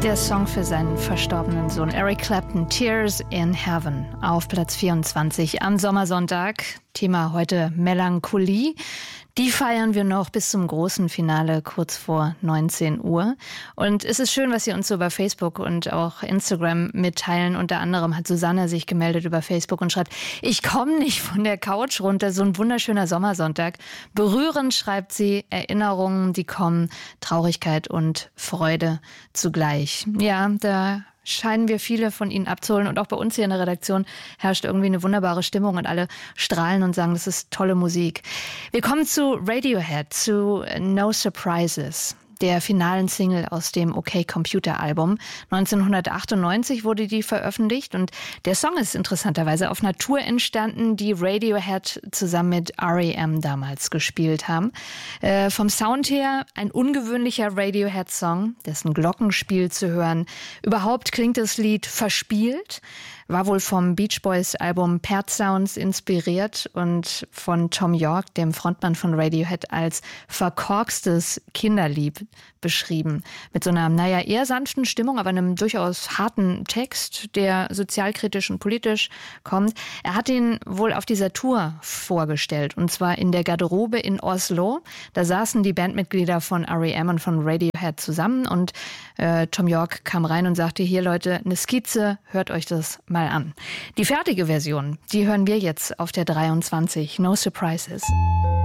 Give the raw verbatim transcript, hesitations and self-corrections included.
Der Song für seinen verstorbenen Sohn Eric Clapton, Tears in Heaven, auf Platz vierundzwanzig am Sommersonntag. Thema heute Melancholie. Die feiern wir noch bis zum großen Finale kurz vor neunzehn Uhr. Und es ist schön, was Sie uns so über Facebook und auch Instagram mitteilen. Unter anderem hat Susanne sich gemeldet über Facebook und schreibt, ich komme nicht von der Couch runter, so ein wunderschöner Sommersonntag. Berührend, schreibt sie, Erinnerungen, die kommen, Traurigkeit und Freude zugleich. Ja, da scheinen wir viele von Ihnen abzuholen. Und auch bei uns hier in der Redaktion herrscht irgendwie eine wunderbare Stimmung und alle strahlen und sagen, das ist tolle Musik. Wir kommen zu Radiohead, zu No Surprises, der finalen Single aus dem OK Computer Album. neunzehnhundertachtundneunzig wurde die veröffentlicht und der Song ist interessanterweise auf einer Tour entstanden, die Radiohead zusammen mit R E M damals gespielt haben. Äh, vom Sound her ein ungewöhnlicher Radiohead-Song, dessen Glockenspiel zu hören. Überhaupt klingt das Lied verspielt, war wohl vom Beach Boys Album Pet Sounds inspiriert und von Thom Yorke, dem Frontmann von Radiohead, als verkorkstes Kinderlied beschrieben. Mit so einer, naja, eher sanften Stimmung, aber einem durchaus harten Text, der sozialkritisch und politisch kommt. Er hat ihn wohl auf dieser Tour vorgestellt, und zwar in der Garderobe in Oslo. Da saßen die Bandmitglieder von R E M und von Radiohead zusammen und äh, Thom Yorke kam rein und sagte, hier Leute, eine Skizze, hört euch das mal an. Die fertige Version, die hören wir jetzt auf der dreiundzwanzig. No Surprises.